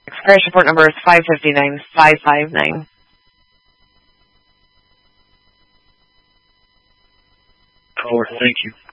Crash report number is 559559. Over. Thank you.